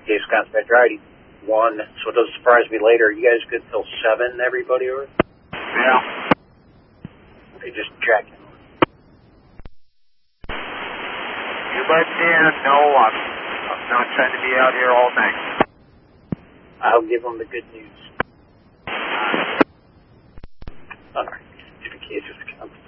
Okay, Scott Spectrality 1, so it doesn't surprise me later. You guys good till 7, everybody, or? Yeah. Okay, just checking. You let Dan know I'm not trying to be out here all night. I'll give them the good news. Alright, in case it's coming.